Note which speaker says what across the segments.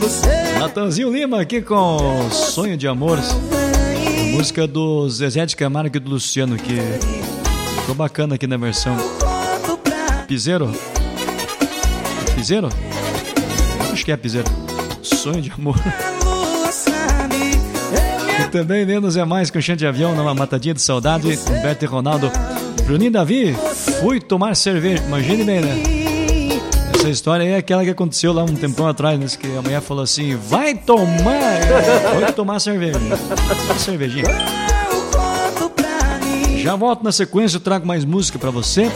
Speaker 1: Natanzinho Lima aqui com Sonho de Amor, música do Zezé de Camargo e do Luciano, que ficou bacana aqui na versão. Piseiro? Acho que é Piseiro. Sonho de Amor. E também Menos é Mais com Chão de Avião, numa matadinha de saudade. Humberto e Ronaldo. Bruninho Davi, fui tomar cerveja. Imagine bem, né? Essa história aí é aquela que aconteceu lá um tempão atrás, né? Que a mulher falou assim: vai tomar! Foi tomar cerveja. Uma cervejinha. Já volto na sequência, eu trago mais música pra você.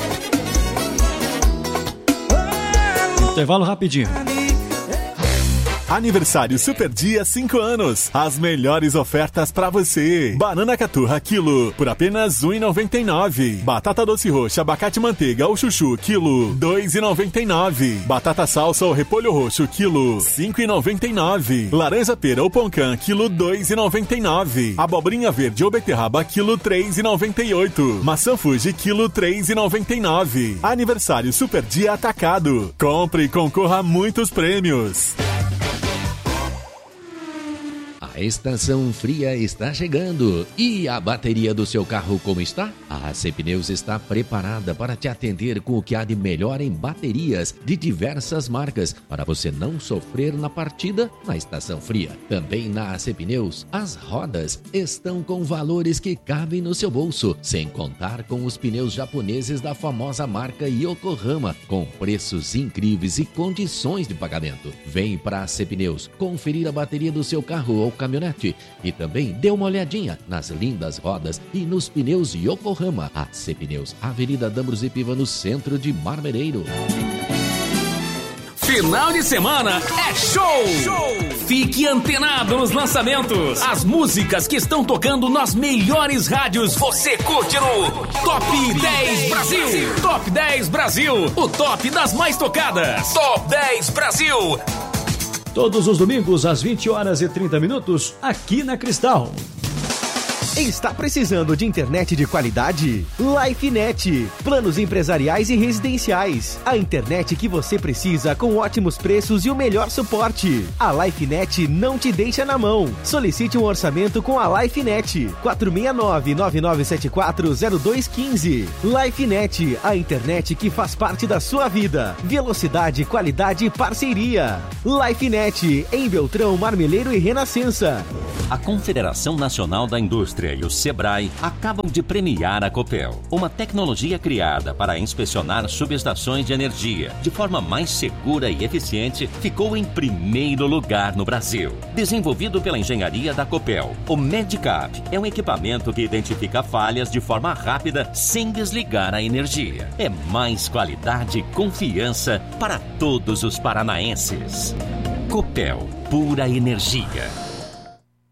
Speaker 1: Intervalo rapidinho.
Speaker 2: Aniversário Super Dia 5 anos. As melhores ofertas pra você. Banana caturra quilo por apenas R$1,99. Batata doce roxa, abacate manteiga ou chuchu quilo R$2,99. Batata salsa ou repolho roxo quilo R$5,99. Laranja pera ou poncã quilo R$2,99. Abobrinha verde ou beterraba quilo R$3,98. Maçã Fuji quilo R$3,99. Aniversário Super Dia atacado. Compre e concorra a muitos prêmios.
Speaker 3: A estação fria está chegando. E a bateria do seu carro como está? A AC Pneus está preparada para te atender com o que há de melhor em baterias de diversas marcas, para você não sofrer na partida na estação fria. Também na AC Pneus, as rodas estão com valores que cabem no seu bolso, sem contar com os pneus japoneses da famosa marca Yokohama, com preços incríveis e condições de pagamento. Vem para a AC Pneus conferir a bateria do seu carro ou caminhonete e também dê uma olhadinha nas lindas rodas e nos pneus Yokohama. AC Pneus, Avenida D'Ambros e Piva, no centro de Marmereiro.
Speaker 4: Final de semana é show! Fique antenado nos lançamentos. As músicas que estão tocando nas melhores rádios você curte no Top 10 Brasil. Top 10 Brasil, o top das mais tocadas. Top 10 Brasil.
Speaker 1: Todos os domingos às 20h30 aqui na Cristal.
Speaker 5: Está precisando de internet de qualidade? LifeNet. Planos empresariais e residenciais. A internet que você precisa com ótimos preços e o melhor suporte. A LifeNet não te deixa na mão. Solicite um orçamento com a LifeNet. 469-9974-0215. LifeNet, a internet que faz parte da sua vida. Velocidade, qualidade e parceria. LifeNet, em Beltrão, Marmeleiro e Renascença.
Speaker 6: A Confederação Nacional da Indústria e o Sebrae acabam de premiar a Copel, uma tecnologia criada para inspecionar subestações de energia de forma mais segura e eficiente, ficou em primeiro lugar no Brasil. Desenvolvido pela engenharia da Copel, o Medicap é um equipamento que identifica falhas de forma rápida sem desligar a energia. É mais qualidade e confiança para todos os paranaenses. Copel, pura energia.